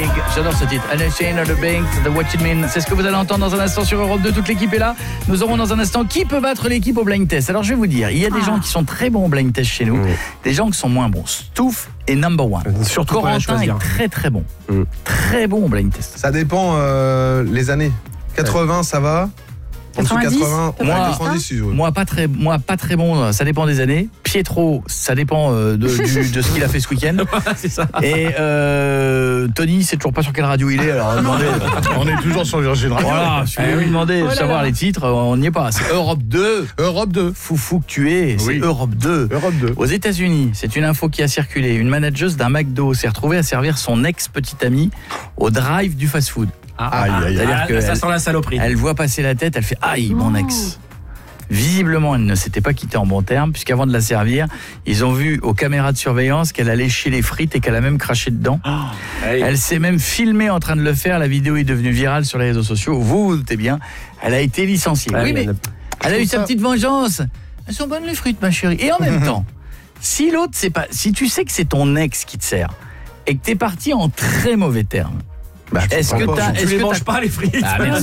J'adore ce titre. Unchained of the Bank, The What It Means. C'est ce que vous allez entendre dans un instant sur Europe 2. Toute l'équipe est là. Nous aurons dans un instant qui peut battre l'équipe au blind test. Alors je vais vous dire, il y a des gens qui sont très bons au blind test chez nous, des gens qui sont moins bons. Stouff est number one. Surtout Corentin est très très bon. Très bon au blind test. Ça dépend les années. 80, ça va. En dessous 80, moi, 90, moi pas très bon, ça dépend des années. Pietro, ça dépend de ce qu'il a fait ce week-end. C'est ça. Et Tony, c'est toujours pas sur quelle radio il est. Alors demandez. On est toujours sur Virgin Radio. Voilà, si vous lui demandez de savoir les titres, on n'y est pas. C'est Europe 2. Europe 2. Foufou que tu es, c'est Oui. Europe 2. Europe 2. Aux États-Unis, c'est une info qui a circulé. Une manageuse d'un McDo s'est retrouvée à servir son ex-petite amie au drive du fast-food. Aïe, aïe, aïe. C'est-à-dire que ça sent la saloperie. elle voit passer la tête, elle fait aïe, mon ex. Visiblement, elle ne s'était pas quittée en bon terme, puisqu'avant de la servir, ils ont vu aux caméras de surveillance qu'elle a léché les frites et qu'elle a même craché dedans. Elle s'est même filmée en train de le faire. La vidéo est devenue virale sur les réseaux sociaux. Vous vous doutez bien, elle a été licenciée. Oui, mais elle a eu sa petite vengeance. Elles sont bonnes les frites, ma chérie. Et en même temps, si l'autre, c'est pas, si tu sais que c'est ton ex qui te sert et que t'es parti en très mauvais termes, est-ce que Tu les manges pas les frites?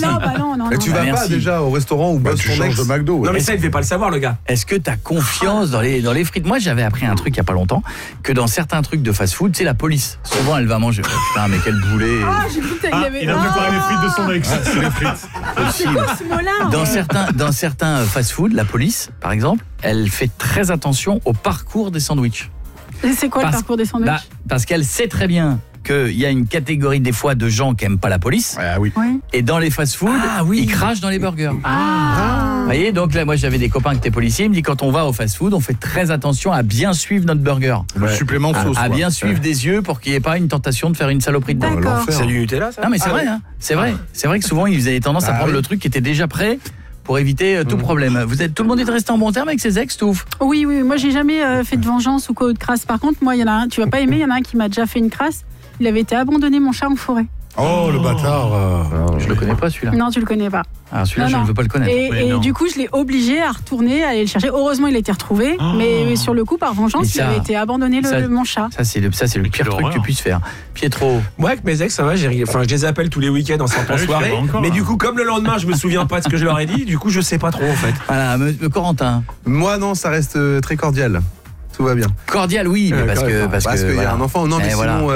non. Mais tu vas pas Merci. déjà au restaurant où bosse Tu ton changes ex. de McDo. Non mais ça il devait pas le savoir le gars. Est-ce que tu as confiance dans les frites? Moi, j'avais appris un truc il y a pas longtemps, que dans certains trucs de fast-food, tu sais, la police, souvent, elle va manger. Putain, mais quel boulet. J'ai cru qu'il avait... Il a préparé les frites de son ex. C'est les frites. C'est quoi ce mot-là? Dans certains fast-food, la police, par exemple, elle fait très attention au parcours des sandwichs. Et c'est quoi le parcours des sandwichs? Parce qu'elle sait très bien qu'il y a une catégorie des fois de gens qui aiment pas la police. Ah oui. Et dans les fast-food, ils crachent dans les burgers. Vous voyez, donc là, moi j'avais des copains qui étaient policiers, ils me disent quand on va au fast-food, on fait très attention à bien suivre notre burger. Le supplément de sauce. À bien suivre des yeux pour qu'il n'y ait pas une tentation de faire une saloperie dedans. D'accord. C'est du Nutella ça? Non mais c'est vrai, hein. C'est vrai. C'est vrai que souvent ils avaient tendance à prendre le truc qui était déjà prêt pour éviter tout problème. Tout le monde est resté en bon terme avec ses ex, Stouff? Oui, moi j'ai jamais fait de vengeance ou quoi de crasse. Par contre, moi il y en a un, tu vas pas aimer, il y en a un qui m'a déjà fait une crasse. Il avait été abandonné, mon chat, en forêt. Oh, le bâtard. Je le connais pas celui-là. Non, tu le connais pas. Ah, celui-là, Non, je non. ne veux pas le connaître. Et du coup, je l'ai obligé à retourner, à aller le chercher. Heureusement, il a été retrouvé. Mais sur le coup, par vengeance, Mais ça- il avait été abandonné, mon chat. Ça, c'est le pire truc que tu puisses faire. Pietro. Moi avec mes ex ça va, je les appelle tous les week-ends en sortant soirée. Mais du coup comme le lendemain je me souviens pas de ce que je leur ai dit, du coup je sais pas trop en fait. Voilà, Corentin. Moi, non, ça reste très cordial. Tout va bien. Cordial, oui, mais parce qu'il y a un enfant. Non, mais sinon,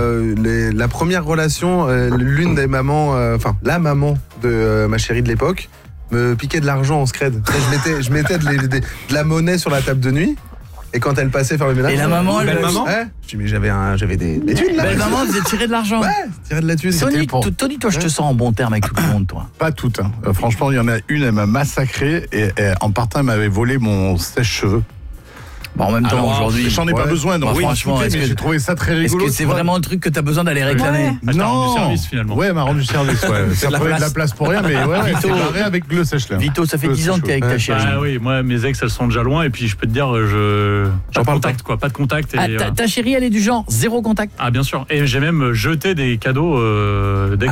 la première relation, l'une des mamans, la maman de ma chérie de l'époque, me piquait de l'argent en scred. Je mettais de la monnaie sur la table de nuit. Et quand elle passait faire le ménage. Et la maman, belle maman. Je dis mais j'avais des thunes là. Belle maman, vous êtes tiré de l'argent. Ouais, tiré de la thune. Tony, toi, je te sens en bon terme avec tout le monde, toi. Pas toutes. Hein. Franchement, il y en a une, elle m'a massacré et en partant, elle m'avait volé mon sèche-cheveux. Bon, en même temps, aujourd'hui. J'en ai pas besoin, donc franchement, mais j'ai trouvé ça très rigolo. Est-ce que c'est vraiment le truc que tu as besoin d'aller réclamer? Non, rendu service finalement. Ouais, elle m'a rendu service. Ouais. Ça prenait de la place pour rien, mais c'est barré avec le sèche-linge. Vito, ça fait 10 ans que t'es avec ta chérie. Ah oui, moi mes ex elles sont déjà loin et puis je peux te dire pas de contact quoi, pas de contact. Et, ta chérie elle est du genre zéro contact. Ah bien sûr, et j'ai même jeté des cadeaux d'ex.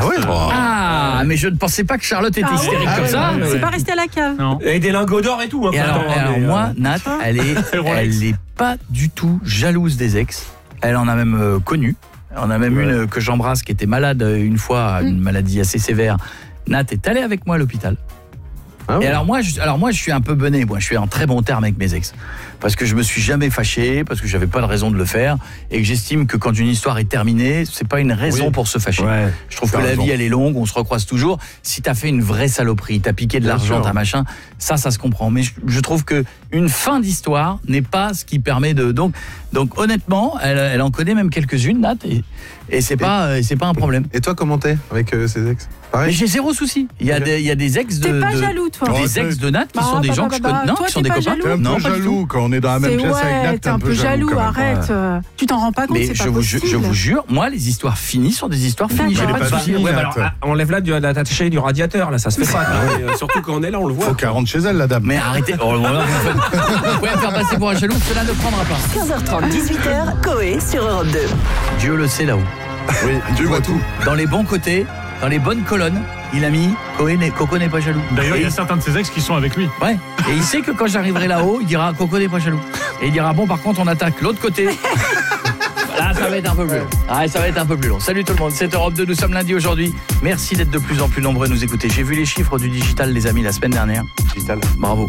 Mais je ne pensais pas que Charlotte était hystérique comme ça. C'est pas resté à la cave. Non. Et des lingots d'or et tout. Et alors moi, Nat, elle est pas du tout jalouse des ex. Elle en a même connu. On a même une que j'embrasse qui était malade une fois, une maladie assez sévère. Nat est allée avec moi à l'hôpital. Et alors moi, je suis un peu bené. Moi, je suis en très bon terme avec mes ex. Parce que je me suis jamais fâché, parce que j'avais pas de raison de le faire, et que j'estime que quand une histoire est terminée, c'est pas une raison pour se fâcher. Ouais, je trouve que la vie, elle est longue, on se recroise toujours. Si t'as fait une vraie saloperie, t'as piqué de l'argent, t'as machin, ça se comprend. Mais je trouve que une fin d'histoire n'est pas ce qui permet de... Donc honnêtement, elle en connaît même quelques-unes, Nat, et c'est pas un problème. Et toi, comment t'es avec ses ex? Mais j'ai zéro souci. Il y a des ex de... T'es pas jaloux, toi? Des ex de Nat qui sont des gens que je connais. Non, qui sont des copains. T'es un peu jaloux quand on est dans la même pièce avec Nat. T'es un peu jaloux, arrête. Tu t'en rends pas compte, c'est pas possible. Je vous jure, moi, les histoires finies sont des histoires finies. J'ai pas de souci. Enlève-la de la tâche du radiateur, là, ça se fait pas. Surtout quand on est là, on le voit. Faut qu'elle rentre chez elle, la dame. Mais arrêtez. Vous pouvez me faire passer pour un jaloux, cela ne prendra pas. 15h30, 18h, Coé sur Europe 2. Dieu le sait là-haut. Oui, Dieu voit tout. Dans les bons côtés, dans les bonnes colonnes, il a mis Coco n'est pas jaloux. D'ailleurs, il y a certains de ses ex qui sont avec lui. Ouais. Et il sait que quand j'arriverai là-haut, il dira Coco n'est pas jaloux. Et il dira bon, par contre, on attaque l'autre côté. Là, ça va être un peu plus long. Ah, ça va être un peu plus long. Salut tout le monde, c'est Europe 2, nous sommes lundi aujourd'hui. Merci d'être de plus en plus nombreux à nous écouter. J'ai vu les chiffres du digital, les amis, la semaine dernière. Digital. Bravo.